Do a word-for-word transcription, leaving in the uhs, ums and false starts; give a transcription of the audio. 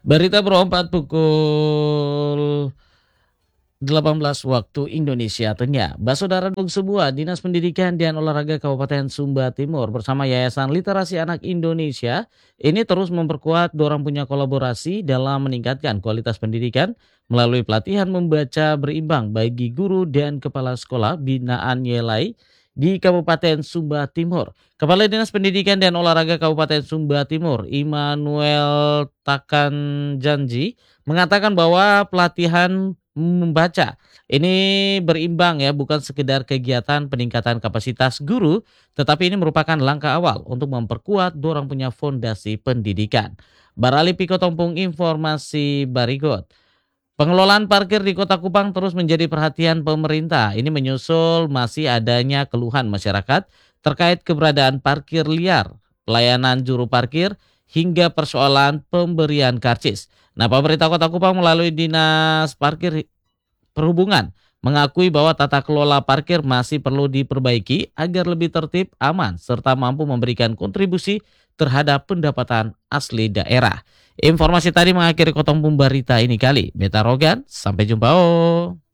Berita berempat pukul delapan belas waktu Indonesia Tengah. Basodara Dong semua, Dinas Pendidikan dan Olahraga Kabupaten Sumba Timur bersama Yayasan Literasi Anak Indonesia ini terus memperkuat dorong punya kolaborasi dalam meningkatkan kualitas pendidikan melalui pelatihan membaca berimbang bagi guru dan kepala sekolah binaan Yelai di Kabupaten Sumba Timur. Kepala Dinas Pendidikan dan Olahraga Kabupaten Sumba Timur, Immanuel Takanjanji, mengatakan bahwa pelatihan membaca ini berimbang ya, bukan sekedar kegiatan peningkatan kapasitas guru, tetapi ini merupakan langkah awal untuk memperkuat dorang punya fondasi pendidikan. Barali Piko Tompung informasi Barigot. Pengelolaan parkir di Kota Kupang terus menjadi perhatian pemerintah. Ini menyusul masih adanya keluhan masyarakat terkait keberadaan parkir liar, pelayanan juru parkir, hingga persoalan pemberian karcis. Nah, pemerintah Kota Kupang melalui Dinas Parkir Perhubungan mengakui bahwa tata kelola parkir masih perlu diperbaiki agar lebih tertib, aman, serta mampu memberikan kontribusi terhadap pendapatan asli daerah. Informasi tadi mengakhiri Kotong Pumbarita ini kali. Beta Rogan, sampai jumpa. Oh.